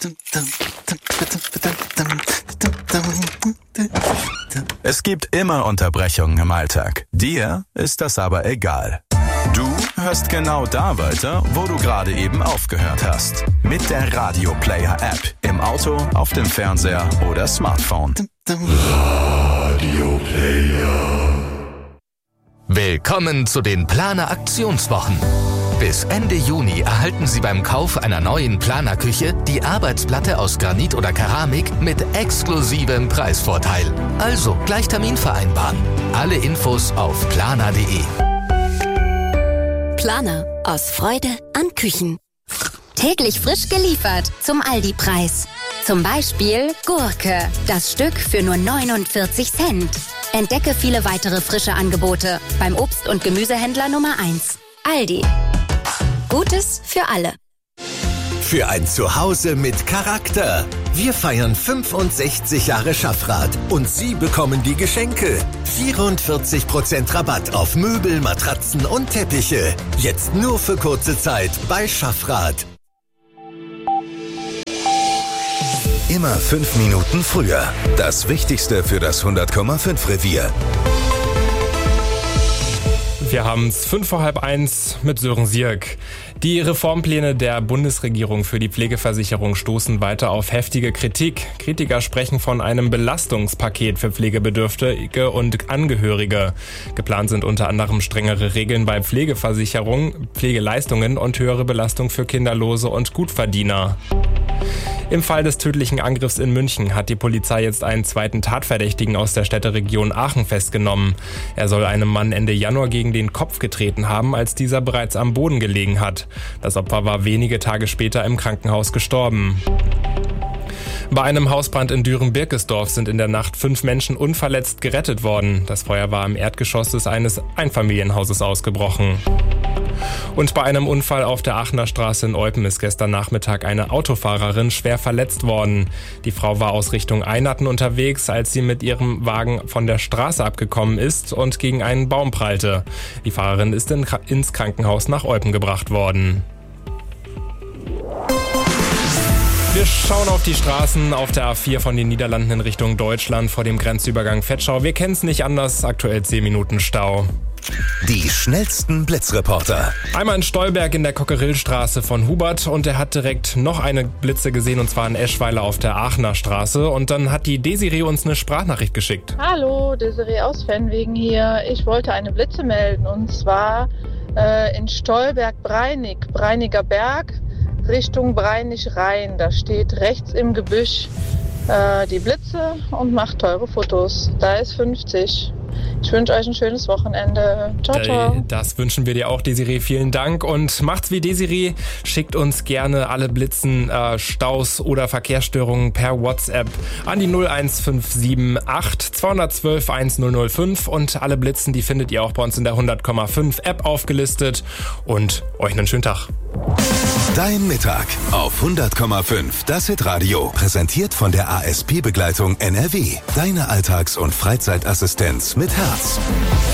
Es gibt immer Unterbrechungen im Alltag. Dir ist das aber egal. Du hörst genau da weiter, wo du gerade eben aufgehört hast. Mit der Radio Player App. Im Auto, auf dem Fernseher oder Smartphone. Radio Player. Willkommen zu den Planer Aktionswochen. Bis Ende Juni erhalten Sie beim Kauf einer neuen Planer-Küche die Arbeitsplatte aus Granit oder Keramik mit exklusivem Preisvorteil. Also gleich Termin vereinbaren. Alle Infos auf planer.de. Planer. Aus Freude an Küchen. Täglich frisch geliefert zum Aldi-Preis. Zum Beispiel Gurke. Das Stück für nur 49 Cent. Entdecke viele weitere frische Angebote beim Obst- und Gemüsehändler Nummer 1. Aldi. Gutes für alle. Für ein Zuhause mit Charakter. Wir feiern 65 Jahre Schaffrath und Sie bekommen die Geschenke. 44% Rabatt auf Möbel, Matratzen und Teppiche. Jetzt nur für kurze Zeit bei Schaffrath. Immer 5 Minuten früher. Das Wichtigste für das 100,5 Revier. Wir haben es 1:05 mit Sören Sierck. Die Reformpläne der Bundesregierung für die Pflegeversicherung stoßen weiter auf heftige Kritik. Kritiker sprechen von einem Belastungspaket für Pflegebedürftige und Angehörige. Geplant sind unter anderem strengere Regeln bei Pflegeversicherung, Pflegeleistungen und höhere Belastung für Kinderlose und Gutverdiener. Im Fall des tödlichen Angriffs in München hat die Polizei jetzt einen zweiten Tatverdächtigen aus der Städteregion Aachen festgenommen. Er soll einem Mann Ende Januar gegen den Kopf getreten haben, als dieser bereits am Boden gelegen hat. Das Opfer war wenige Tage später im Krankenhaus gestorben. Bei einem Hausbrand in Düren-Birkesdorf sind in der Nacht 5 Menschen unverletzt gerettet worden. Das Feuer war im Erdgeschoss eines Einfamilienhauses ausgebrochen. Und bei einem Unfall auf der Aachener Straße in Eupen ist gestern Nachmittag eine Autofahrerin schwer verletzt worden. Die Frau war aus Richtung Einhatten unterwegs, als sie mit ihrem Wagen von der Straße abgekommen ist und gegen einen Baum prallte. Die Fahrerin ist ins Krankenhaus nach Eupen gebracht worden. Wir schauen auf die Straßen auf der A4 von den Niederlanden in Richtung Deutschland vor dem Grenzübergang Vetschau. Wir kennen es nicht anders, aktuell 10 Minuten Stau. Die schnellsten Blitzreporter. Einmal in Stolberg in der Cockerillstraße von Hubert und er hat direkt noch eine Blitze gesehen und zwar in Eschweiler auf der Aachener Straße und dann hat die Desiree uns eine Sprachnachricht geschickt. Hallo, Desiree aus Fennwegen hier. Ich wollte eine Blitze melden und zwar in Stolberg-Breinig, Breiniger Berg, Richtung Breinig-Rhein. Da steht rechts im Gebüsch die Blitze und macht teure Fotos. Da ist 50. Ich wünsche euch ein schönes Wochenende. Ciao, ciao. Das wünschen wir dir auch, Desiree. Vielen Dank und macht's wie Desiree. Schickt uns gerne alle Blitzen, Staus oder Verkehrsstörungen per WhatsApp an die 01578 212 1005 und alle Blitzen, die findet ihr auch bei uns in der 100,5 App aufgelistet und euch einen schönen Tag. Dein Mittag auf 100,5. Das Hitradio. Präsentiert von der ASP-Begleitung NRW. Deine Alltags- und Freizeitassistenz mit Herz.